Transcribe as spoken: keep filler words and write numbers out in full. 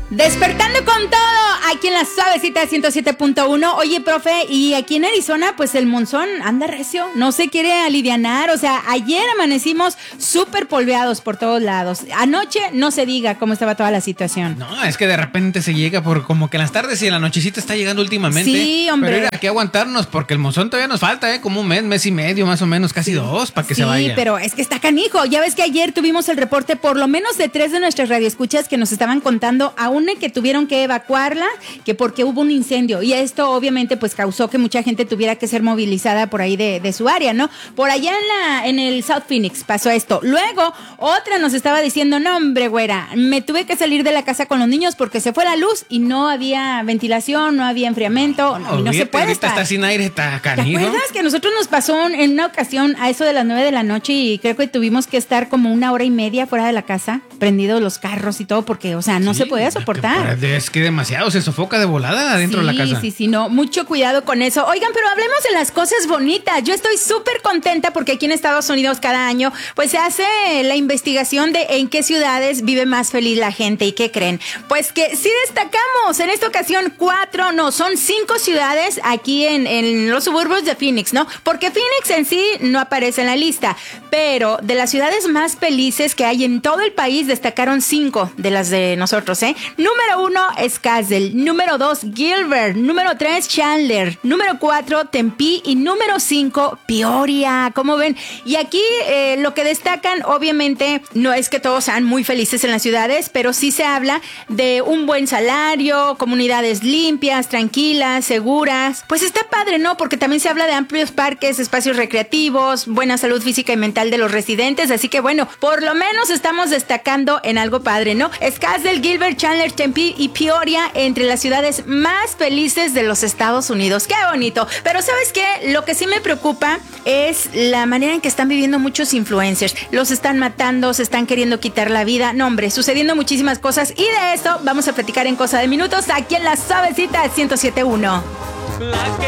Despertando con todo, aquí en la suavecita de ciento siete punto uno. Oye, profe, y aquí en Arizona, pues el monzón anda recio, no se quiere alivianar. O sea, ayer amanecimos súper polveados por todos lados. Anoche no se diga cómo estaba toda la situación. No, es que de repente se llega por como que en las tardes y en la nochecita está llegando últimamente. Sí, hombre. Pero hay que aguantarnos porque el monzón todavía nos falta, ¿eh? Como un mes, mes y medio, más o menos, casi sí. dos, para que sí, se vaya. Sí, pero es que está canijo. Ya ves que ayer tuvimos el reporte por lo menos de tres de nuestras radioescuchas que nos estaban contando a una que tuvieron que evacuarla, que porque hubo un incendio. Y esto obviamente pues causó que mucha gente tuviera que ser movilizada por ahí de, de su área, ¿no? Por allá en la en el South Phoenix pasó esto. Luego, otra nos estaba diciendo, no, hombre, güera, me tuve que salir de la casa con los niños porque se fue la luz y no había ventilación, no había enfriamiento, no, y no se puede estar. Está sin aire, está canijo. ¿Te acuerdas que a nosotros nos pasó en una ocasión a eso de las nueve de la noche y creo que tuvimos que estar como una hora y media fuera de la casa, prendidos los carros y todo porque, o sea, no sí, se podía soportar. Es que demasiado se sofoca de volada adentro sí, de la casa. Sí, sí, sí, no, mucho cuidado con eso. Oigan, pero hablemos de las cosas bonitas. Yo estoy súper contenta porque aquí en Estados Unidos cada año pues se hace la investigación de en qué ciudades vive más feliz la gente. ¿Y qué creen? Pues que sí destacamos en esta ocasión cuatro, no, son cinco ciudades aquí en, en los suburbios de Phoenix, ¿no? Porque Phoenix en sí no aparece en la lista, pero de las ciudades más felices que hay en todo el país destacaron cinco de las de nosotros, ¿eh? Número uno es Castle, número dos Gilbert, número tres Chandler, número cuatro Tempe y número cinco Peoria. ¿Cómo ven? Y aquí eh, lo que destacan obviamente no es que todos sean muy felices en las ciudades, pero sí se habla de un buen salario, comunidades limpias, tranquilas, seguras. Pues está padre, ¿no? Porque también se habla de amplios parques, espacios recreativos, buena salud física y mental de los residentes, así que bueno, por lo menos estamos destacando en algo padre, ¿no? Scottsdale, Gilbert, Chandler, Tempe y Peoria entre las ciudades más felices de los Estados Unidos. ¡Qué bonito! Pero ¿sabes qué? Lo que sí me preocupa es la manera en que están viviendo muchos influencers. Los están matando, se están queriendo quitar la vida. No, hombre, sucediendo muchísimas cosas y de eso vamos a platicar en cosa de minutos aquí en la suavecita ciento siete punto uno. La que